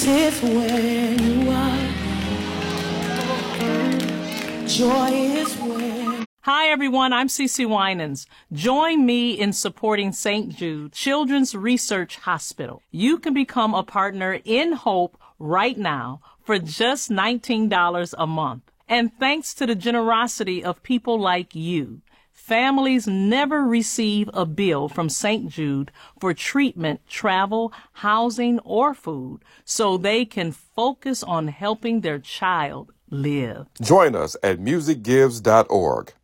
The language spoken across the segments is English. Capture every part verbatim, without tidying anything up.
Peace is where you are. Joy is where. Hi, everyone. I'm Cece Winans. Join me in supporting Saint Jude Children's Research Hospital. You can become a partner in Hope right now for just nineteen dollars a month. And thanks to the generosity of people like you, families never receive a bill from Saint Jude for treatment, travel, housing, or food, so they can focus on helping their child live. Join us at music gives dot org.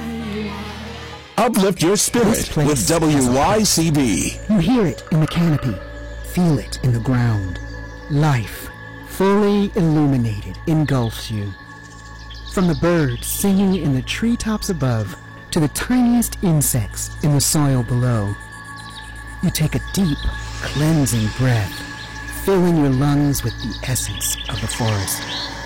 Uplift your spirit with W Y C B. You hear it in the canopy, feel it in the ground. Life, fully illuminated, engulfs you. From the birds singing in the treetops above to the tiniest insects in the soil below, you take a deep, cleansing breath, filling your lungs with the essence of the forest.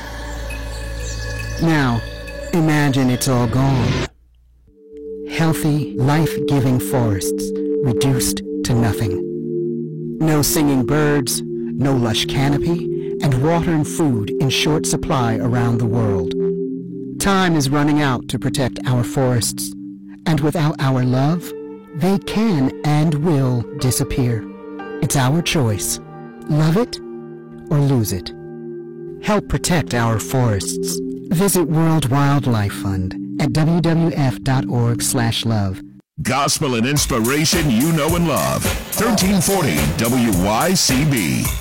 Now, imagine it's all gone. Healthy, life-giving forests reduced to nothing. No singing birds, no lush canopy, and water and food in short supply around the world. Time is running out to protect our forests, and without our love, they can and will disappear. It's our choice. Love it or lose it. Help protect our forests. Visit World Wildlife Fund at w w f dot org slash love. Gospel and inspiration you know and love. thirteen forty W Y C B.